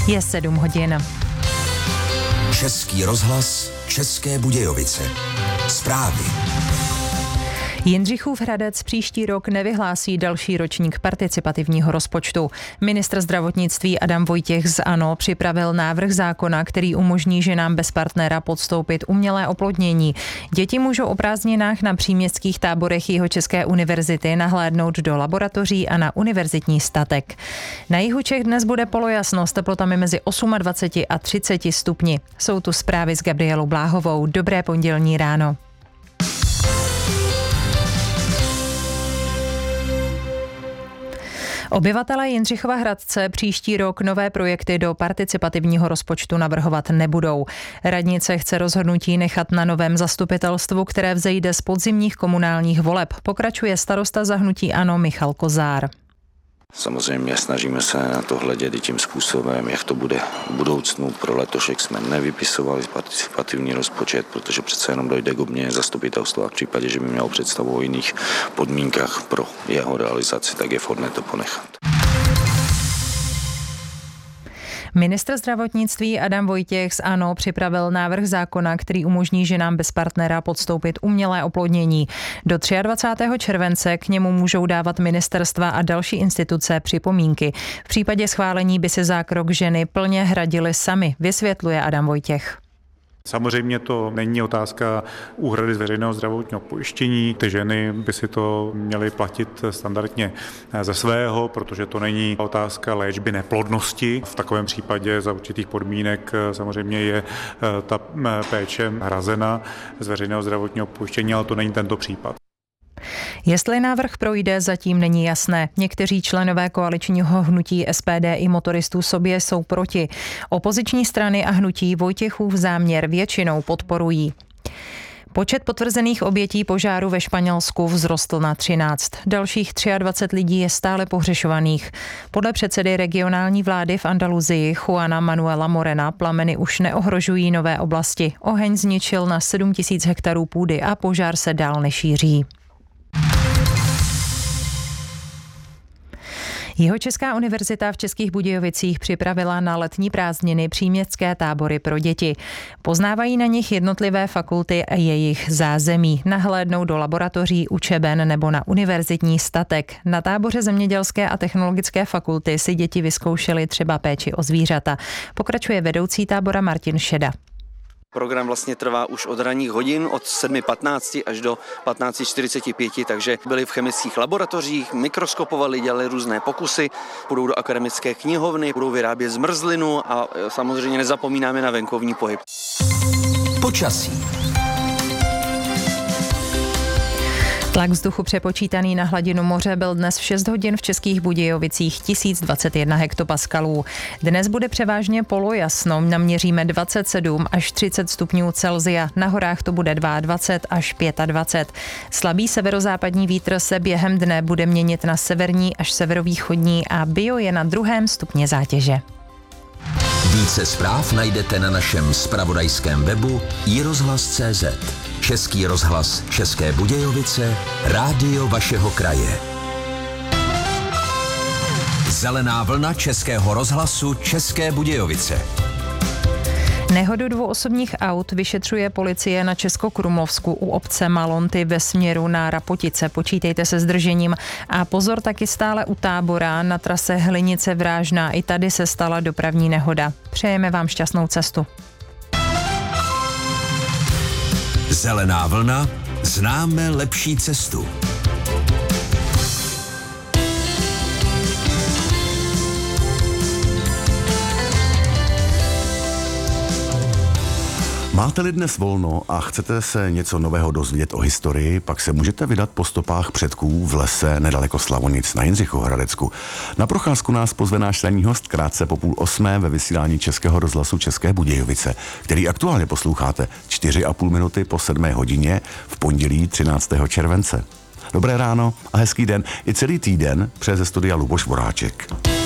Je 7 hodin. Český rozhlas, České Budějovice. Zprávy. Jindřichův Hradec příští rok nevyhlásí další ročník participativního rozpočtu. Ministr zdravotnictví Adam Vojtěch z ANO připravil návrh zákona, který umožní ženám bez partnera podstoupit umělé oplodnění. Děti můžou o prázdninách na příměstských táborech Jihočeské univerzity nahlédnout do laboratoří a na univerzitní statek. Na jihu Čech dnes bude polojasno s teplotami mezi 28 a 30 stupni. Jsou tu zprávy s Gabrielou Bláhovou. Dobré pondělní ráno. Obyvatelé Jindřichova Hradce příští rok nové projekty do participativního rozpočtu navrhovat nebudou. Radnice chce rozhodnutí nechat na novém zastupitelstvu, které vzejde z podzimních komunálních voleb. Pokračuje starosta za hnutí ANO Michal Kozár. Samozřejmě snažíme se na to hledět i tím způsobem, jak to bude v budoucnu. Pro letošek jsme nevypisovali participativní rozpočet, protože přece jenom dojde k obměně zastupitelstva. V případě, že by měl představu o jiných podmínkách pro jeho realizaci, tak je vhodné to ponechat. Ministr zdravotnictví Adam Vojtěch z ANO připravil návrh zákona, který umožní ženám bez partnera podstoupit umělé oplodnění. Do 23. července k němu můžou dávat ministerstva a další instituce připomínky. V případě schválení by si zákrok ženy plně hradily sami, vysvětluje Adam Vojtěch. Samozřejmě to není otázka úhrady z veřejného zdravotního pojištění. Ty ženy by si to měly platit standardně ze svého, protože to není otázka léčby neplodnosti. V takovém případě za určitých podmínek samozřejmě je ta péče hrazena z veřejného zdravotního pojištění, ale to není tento případ. Jestli návrh projde, zatím není jasné. Někteří členové koaličního hnutí SPD i motoristů sobě jsou proti. Opoziční strany a hnutí Vojtěchův záměr většinou podporují. Počet potvrzených obětí požáru ve Španělsku vzrostl na 13. Dalších 23 lidí je stále pohřešovaných. Podle předsedy regionální vlády v Andaluzii Juana Manuela Morena plameny už neohrožují nové oblasti. Oheň zničil na 7 000 hektarů půdy a požár se dál nešíří. Jihočeská univerzita v Českých Budějovicích připravila na letní prázdniny příměstské tábory pro děti. Poznávají na nich jednotlivé fakulty a jejich zázemí. Nahlédnou do laboratoří, učeben nebo na univerzitní statek. Na táboře zemědělské a technologické fakulty si děti vyzkoušely třeba péči o zvířata. Pokračuje vedoucí tábora Martin Šeda. Program vlastně trvá už od ranních hodin, od 7:15 až do 15:45, takže byli v chemických laboratořích, mikroskopovali, dělali různé pokusy, půjdou do akademické knihovny, budou vyrábět zmrzlinu a samozřejmě nezapomínáme na venkovní pohyb. Počasí. Tlak vzduchu přepočítaný na hladinu moře byl dnes v 6 hodin v Českých Budějovicích 1021 hektopaskalů. Dnes bude převážně polojasno, naměříme 27 až 30 stupňů Celsia, na horách to bude 22 až 25. Slabý severozápadní vítr se během dne bude měnit na severní až severovýchodní a bio je na 2. stupni zátěže. Více zpráv najdete na našem zpravodajském webu iRozhlas.cz. Český rozhlas České Budějovice, rádio vašeho kraje. Zelená vlna Českého rozhlasu České Budějovice. Nehodu 2 osobních aut vyšetřuje policie na Českokrumlovsku u obce Malonty ve směru na Rapotice. Počítejte se zdržením a pozor taky stále u tábora na trase Hlinice Vrážná. I tady se stala dopravní nehoda. Přejeme vám šťastnou cestu. Zelená vlna, známe lepší cestu. Máte-li dnes volno a chcete se něco nového dozvědět o historii, pak se můžete vydat po stopách předků v lese nedaleko Slavonic na Jindřichovu-Hradecku. Na procházku nás pozve náš ranní host krátce po 7:30 ve vysílání Českého rozhlasu České Budějovice, který aktuálně posloucháte 4,5 minuty po 7 hodině v pondělí 13. července. Dobré ráno a hezký den i celý týden přeje ze studia Luboš Voráček.